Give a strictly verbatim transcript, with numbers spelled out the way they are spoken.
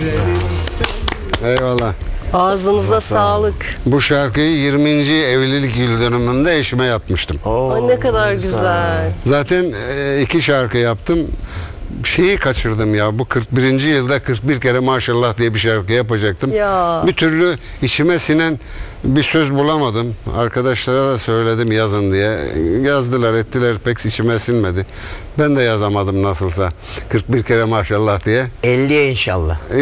Eyvallah. Ağzınıza sağlık. Bu şarkıyı yirminci evlilik yıl dönümünde eşime yapmıştım. Ay ne kadar güzel. Zaten e, iki şarkı yaptım. Şeyi kaçırdım ya. Bu kırk birinci yılda kırk bir kere maşallah diye bir şarkı yapacaktım. Ya. Bir türlü içime sinen bir söz bulamadım. Arkadaşlara da söyledim yazın diye. Yazdılar ettiler, pek içime sinmedi. Ben de yazamadım nasılsa. kırk bir kere maşallah diye. elliye inşallah.